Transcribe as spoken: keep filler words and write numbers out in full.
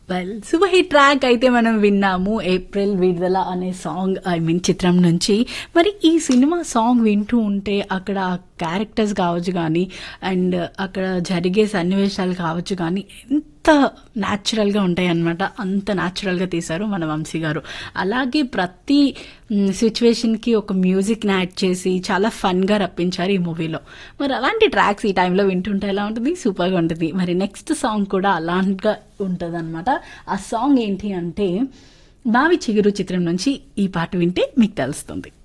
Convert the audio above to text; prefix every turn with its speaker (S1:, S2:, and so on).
S1: Well super hit track అయితే మనం విన్నాము ఏప్రిల్ విడుదల అనే సాంగ్ ఐ మీన్ చిత్రం నుంచి. మరి ఈ సినిమా సాంగ్ వింటూ ఉంటే అక్కడ క్యారెక్టర్స్ కావచ్చు కానీ అండ్ అక్కడ జరిగే సన్నివేశాలు కావచ్చు కానీ ఎంత న్యాచురల్గా ఉంటాయి అన్నమాట. అంత న్యాచురల్గా తీశారు మన వంశీ గారు. అలాగే ప్రతి సిచ్యువేషన్కి ఒక మ్యూజిక్ని యాడ్ చేసి చాలా ఫన్గా రప్పించారు ఈ మూవీలో. మరి అలాంటి ట్రాక్స్ ఈ టైంలో వింటుంటే ఎలా ఉంటుంది, సూపర్గా ఉంటుంది. మరి నెక్స్ట్ సాంగ్ కూడా అలాంటిగా ఉంటుంది అనమాట. ఆ సాంగ్ ఏంటి అంటే బావి చిగురు చిత్రం నుంచి ఈ పాట వింటే మీకు తెలుస్తుంది.